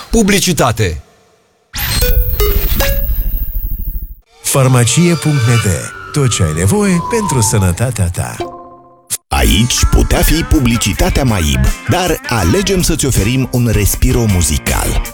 Publicitate. Farmacie.md. Tot ce ai nevoie pentru sănătatea ta. Aici putea fi publicitatea MAIB, dar alegem să-ți oferim un respiro muzical.